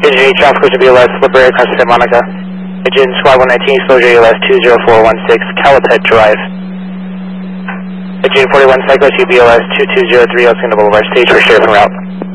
Agent 8 traffic to BLS, Liberia, across Santa Monica. Agent Squad 119, exposure ALS 20416, Calipet Drive. Agent 41, cyclist BLS 2203, Elsinore Boulevard, stage for sheriff en route.